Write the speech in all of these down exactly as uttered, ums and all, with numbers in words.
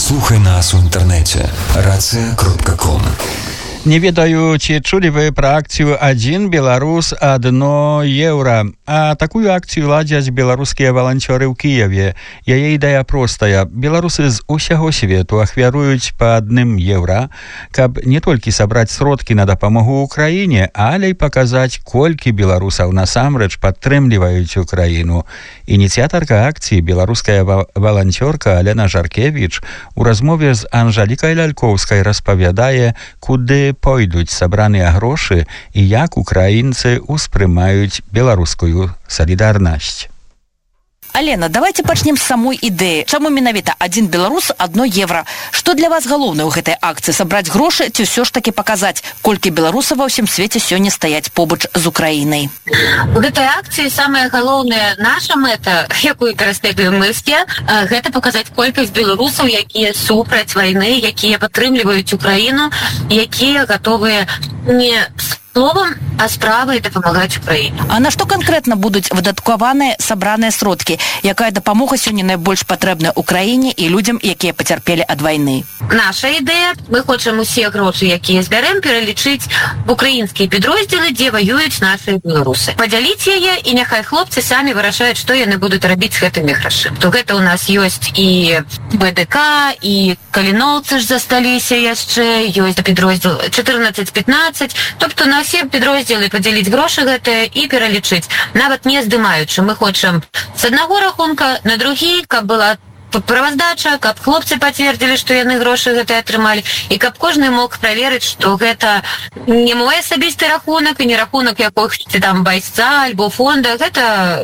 Слухай нас у інтэрнэце рацыя кропка ком. Не ведаю, ці чулі вы пра акцыю «Адзін беларус, адно еўра». А такую акцыю ладзяць беларускія валанцёры ў Кіеве. Яе ідэя простая. Беларусы з усяго свету ахвяруюць па адным еўра, каб не толькі сабраць сродкі на дапамогу ўкраіне, але і паказаць, колькі беларусаў насамрэч падтрымліваюць Украіну. Ініцыятарка акцыі, беларуская валанцёрка Алена Жаркевіч, у размове з Анжалікай Лялькоўскай распавядае, куды пойдуць сабраныя грошы і як украінцы ўспрымаюць беларускую салідарнасць. Алена, давайте пачнем з самой ідэі. Чаму менавіта адзін беларус, адно еўра? Што для вас галоўнае ў гэтай акцыі? Сабраць грошы ці ўсё ж такі паказаць, колькі беларусаў ва ўсім свеце сёння стаяць побач з Украінай? У гэтай акцыі самая галоўная наша мэта, якую пераследуем мы ўсе, гэта паказаць колькасць беларусаў, якія супраць вайны, якія падтрымліваюць Украіну, якія гатовыя не словом, а справай дапамагаць Украіне. А на што канкрэтна будуць выдаткаваныя сабраныя сродкі? Якая дапамога сёння найбольш патрэбная Украіне і людзям, якія пацярпелі ад вайны? Наша ідэя, мы хочам усе грошы, якія збярэм, пералічыць в украінскія підроздзелы, дзе ваююць нашыя беларусы. Падзяліць яе, і няхай хлопцы самі вырашаюць, што яны будуць рабіць з гэтымі грашымі. То гэта у нас ёсць і БДК, і каліноўцы ж засталіся яшчэ, ёсць підроздзел чатырнаццаць пятнаццаць, тобто на ўсе падроздзелы падзяліць грошы гэтыя і пералічыць, нават не здымаючы. Мы хочам з аднаго рахунка на другі, каб была праваздача, каб хлопцы пацвердзілі, што яны грошы гэтыя атрымалі, і каб кожны мог праверыць, што гэта не мой асабісты рахунак і не рахунак якогось там байца альбо фонда, гэта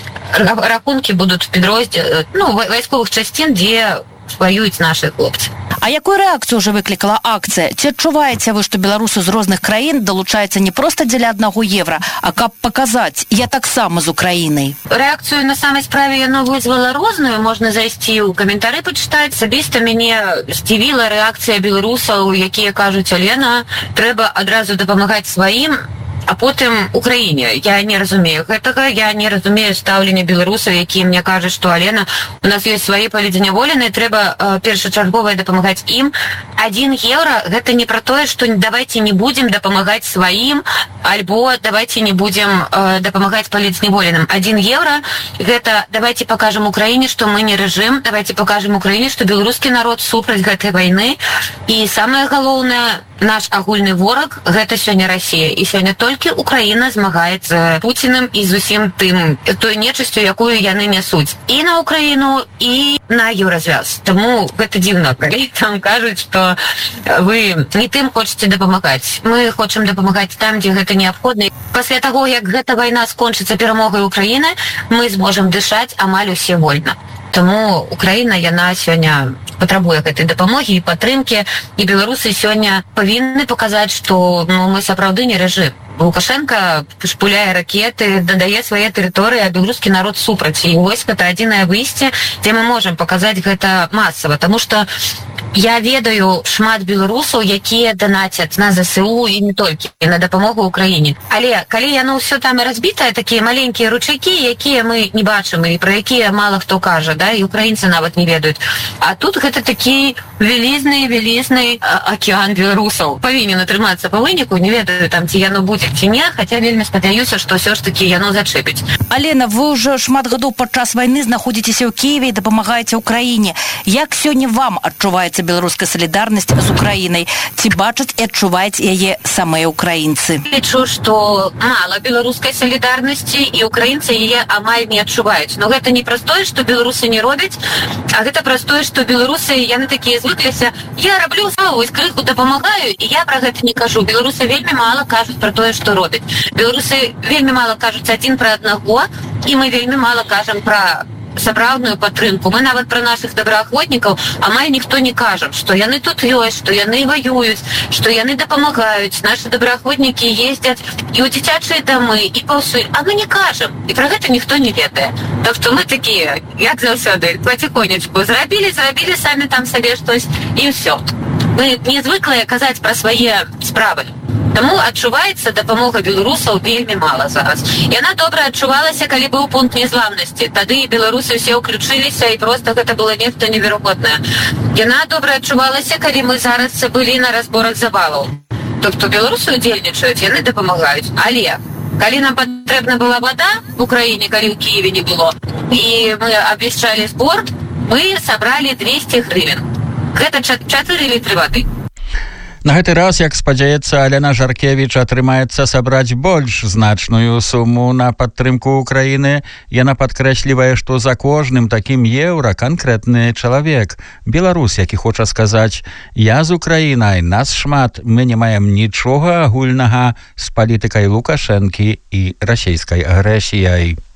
рахункі будуць підроздзел, ну, вайсковых часцін, дзе ваююць нашы хлопцы. А якую рэакцыю ўжо выклікала акцыя? Ці адчуваеце вы, што беларусы з розных краін далучаюцца не проста дзеля аднаго еўра, а каб паказаць, я таксама з Украінай? Рэакцыю на самай справе яно вызвала розную, можна зайсці ў каментары пачытаць. Асабіста мяне здзівіла рэакцыя беларусаў, якія кажуць: Алена, трэба адразу дапамагаць сваім, а потым Украіне. Я не разумею гэтага, я не разумею стаўлення беларусаў, якія мне кажуць, што Алена, у нас ёсць свае палідзняволеныя, трэба э, першачарговая дапамагаць ім. Адзін еўра гэта не пра тое, што давайте не будзем дапамагаць сваім, альбо давайте не будзем э, дапамагаць палідзняволеным. Адзін еўра гэта давайте пакажам Украіне, што мы не рэжым, давайте пакажам Украіне, што беларускі народ супраць гэтай вайны, і самае галоўнае, наш агульны вораг гэта сёння Расія, і сёння толькі Украіна змагаецца з Пуціным і з усім тым, той нечысцю, якую яны нясуць і на Украіну, і на еўразвяз. Таму гэта дзіўна, калі там кажуць, што вы не тым хочаце дапамагаць. Мы хочам дапамагаць там, дзе гэта неабходна. Пасля таго, як гэта вайна скончыцца перамогай Украіны, мы зможам дышаць амаль усе вольна. Таму Украіна, яна сёння патрабуе гэтай дапамогі і падтрымкі, і беларусы сёння павінны паказаць, што ну, мы сапраўды не рэжым. Лукашенко шпуляе ракеты, дадае свае тэрыторыі, а беларускі народ супраць. І вось гэта адзінае выйсце, дзе мы можам паказаць гэта масава, таму што я ведаю шмат беларусаў, якія данацяць на ЗСУ і не толькі, і на дапамогу Украіне. Але калі яно ўсё там разбітае, такія маленькія ручайкі, якія мы не бачым і пра якія мала хто кажа, да, і украінцы нават не ведаюць. А тут гэта такі вялізны, вялізны акіян беларусаў. Павінен атрымацца па выніку, не ведаю там, ці яно будзе, ці не, хаця вельмі спадзяюся, што ўсё ж такі яно зачэпіць. Алена, вы ўжо шмат гадоў падчас вайны знаходзіцеся ў Кіеве і дапамагаеце Украіне. Як сёння вам адчуваецца беларуская салідарнасць з Украінай? Ці бачаць і адчуваюць яе самыя украінцы? Лічу, што мала беларускай салідарнасці, і украінцы яе амаль не адчуваюць. Но гэта не праз тое, што беларусы не робяць, а гэта праз тое, што беларусы, яны такія звыкліся: я раблю справу, крыху дапамагаю, і я пра гэта не кажу. Беларусы вельмі мала кажуць пра тое, што робяць. Беларусы вельмі мала кажуць адзін пра аднаго, і мы вельмі мала кажам пра сапраўдную падтрымку. Мы нават пра нашых добраахвотнікаў амаль ніхто не кажа, што яны тут ёсць, што яны ваююць, што яны дапамагаюць. Нашы добраахвотнікі ездзяць і ў дзіцячыя дамы, і паўсюль, а мы не кажам, і пра гэта ніхто не ведае. Так што мы такія, як заўсёды, паціхонечку зрабілі, зрабілі самі там сабе штось, і ўсё. Мы не звыклыя казаць пра свае справы. Таму адчуваецца дапамога беларусаў вельмі мала зараз. Яна добра адчувалася, калі быў пункт незламнасці. Тады беларусы ўсе ўключыліся, і проста гэта было нешта неверагоднае. Яна добра адчувалася, калі мы зараз былі на разборах завалаў. Тобто беларусы удзельнічаюць, яны дапамагаюць. Але калі нам патрэбна была вода в Украіне, калі ў Киеве не было, і мы абвяшчалі збор, мы сабралі двести гривен. Гэта чатыры літры вады. На гэты раз, як спадзяецца Алена Жаркевіч, атрымаецца сабраць больш значную суму на падтрымку Украіны. Яна падкрэслівае, што за кожным такім еўра канкрэтны чалавек. Беларус, які хоча сказаць: «Я з Украінай, нас шмат, мы не маем нічога агульнага з палітыкай Лукашэнкі і расійскай агрэсіяй».